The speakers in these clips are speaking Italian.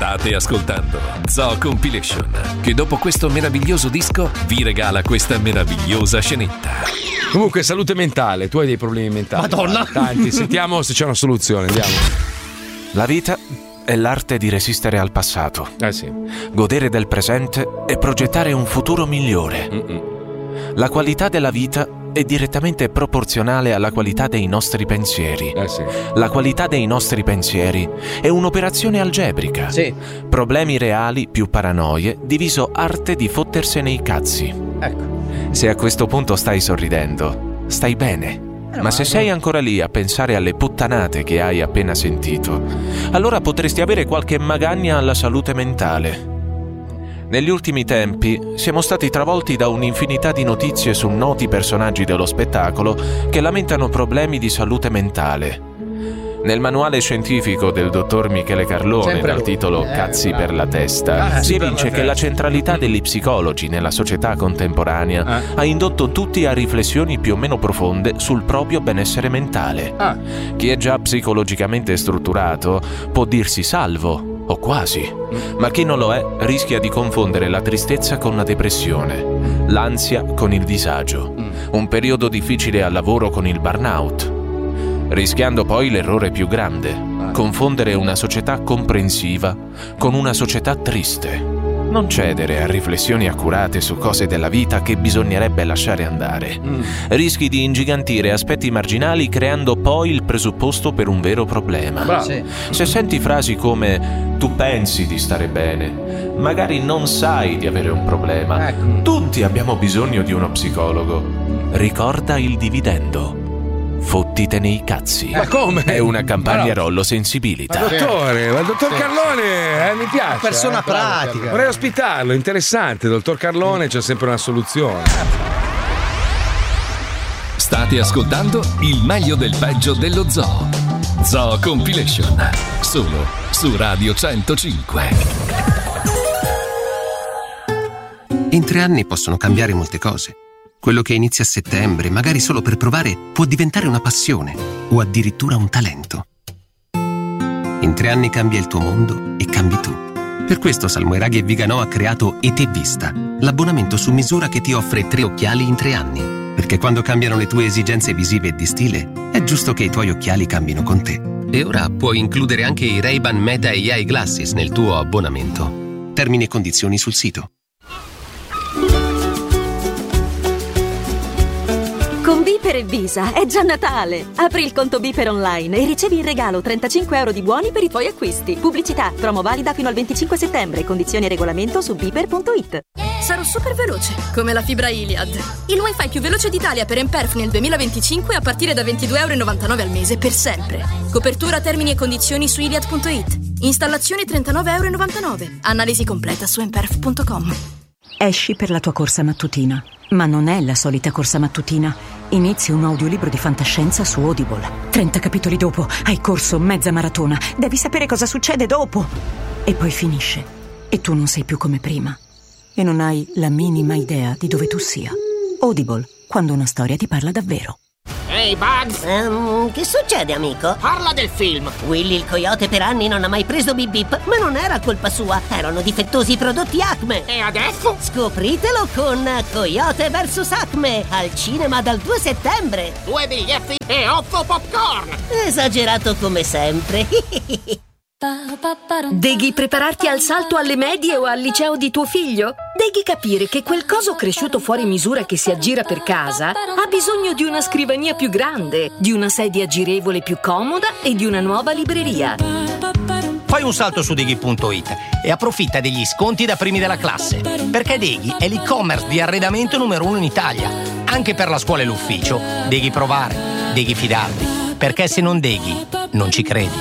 State ascoltando Zoo Compilation, che dopo questo meraviglioso disco vi regala questa meravigliosa scenetta. Comunque, salute mentale, tu hai dei problemi mentali. Madonna! Tanti, sentiamo se c'è una soluzione, andiamo. La vita è l'arte di resistere al passato. Sì. Godere del presente e progettare un futuro migliore. La qualità della vita è direttamente proporzionale alla qualità dei nostri pensieri. Sì. La qualità dei nostri pensieri è un'operazione algebrica. Sì. Problemi reali più paranoie diviso arte di fottersene i cazzi. Ecco. Se a questo punto stai sorridendo, stai bene. Ma se sei ancora lì a pensare alle puttanate che hai appena sentito, allora potresti avere qualche magagna alla salute mentale. Negli ultimi tempi siamo stati travolti da un'infinità di notizie su noti personaggi dello spettacolo che lamentano problemi di salute mentale. Nel manuale scientifico del dottor Michele Carlone, dal titolo Cazzi per la testa, si evince che la centralità degli psicologi nella società contemporanea ha indotto tutti a riflessioni più o meno profonde sul proprio benessere mentale. Chi è già psicologicamente strutturato può dirsi salvo, o quasi, ma chi non lo è rischia di confondere la tristezza con la depressione, l'ansia con il disagio, un periodo difficile al lavoro con il burnout, rischiando poi l'errore più grande, confondere una società comprensiva con una società triste. Non cedere a riflessioni accurate su cose della vita che bisognerebbe lasciare andare. Rischi di ingigantire aspetti marginali creando poi il presupposto per un vero problema. Se senti frasi come "tu pensi di stare bene", magari non sai di avere un problema. Tutti abbiamo bisogno di uno psicologo. Ricorda il dividendo. Fottitene i cazzi. Ma come? È una campagna Rollo Sensibilità. Ma dottor Carlone, mi piace. Persona pratica. Vorrei ospitarlo, interessante. Dottor Carlone, c'è sempre una soluzione. State ascoltando il meglio del peggio dello zoo. Zoo Compilation, solo su Radio 105. In 3 anni possono cambiare molte cose. Quello che inizia a settembre, magari solo per provare, può diventare una passione o addirittura un talento. In 3 anni cambia il tuo mondo e cambi tu. Per questo Salmoiraghi e Viganò ha creato ET Vista, l'abbonamento su misura che ti offre 3 occhiali in 3 anni. Perché quando cambiano le tue esigenze visive e di stile, è giusto che i tuoi occhiali cambino con te. E ora puoi includere anche i Ray-Ban Meta AI Glasses nel tuo abbonamento. Termini e condizioni sul sito. Con Biper e Visa è già Natale! Apri il conto Biper online e ricevi in regalo 35 euro di buoni per i tuoi acquisti. Pubblicità, promo valida fino al 25 settembre. Condizioni e regolamento su biper.it. Sarò super veloce, come la fibra Iliad. Il wifi più veloce d'Italia per Emperf nel 2025 a partire da 22,99 euro al mese per sempre. Copertura, termini e condizioni su iliad.it. Installazione 39,99 euro. Analisi completa su emperf.com. Esci per la tua corsa mattutina, ma non è la solita corsa mattutina. Inizi un audiolibro di fantascienza su Audible. 30 capitoli dopo hai corso mezza maratona. Devi sapere cosa succede dopo. E poi finisce. E tu non sei più come prima. E non hai la minima idea di dove tu sia. Audible, quando una storia ti parla davvero. Ehi, Bugs! Che succede, amico? Parla del film! Willy il coyote per anni non ha mai preso Bip Bip, ma non era colpa sua, erano difettosi i prodotti Acme. E adesso? Scopritelo con Coyote vs Acme, al cinema dal 2 settembre. 2 biglietti e 8 popcorn! Esagerato come sempre. Devi prepararti al salto alle medie o al liceo di tuo figlio? Devi capire che quel coso cresciuto fuori misura che si aggira per casa ha bisogno di una scrivania più grande, di una sedia girevole più comoda e di una nuova libreria. Fai un salto su Deghi.it e approfitta degli sconti da primi della classe, perché Deghi è l'e-commerce di arredamento numero 1 in Italia. Anche per la scuola e l'ufficio, Deghi provare, Deghi fidarti, perché se non Deghi, non ci credi.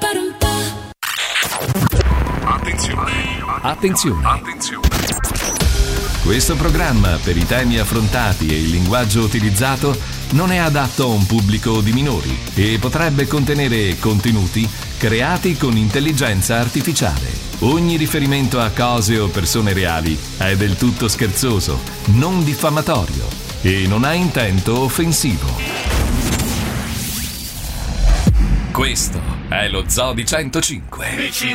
Attenzione. Questo programma, per i temi affrontati e il linguaggio utilizzato, non è adatto a un pubblico di minori e potrebbe contenere contenuti creati con intelligenza artificiale. Ogni riferimento a cose o persone reali è del tutto scherzoso, non diffamatorio e non ha intento offensivo. Questo è lo Zoo di 105.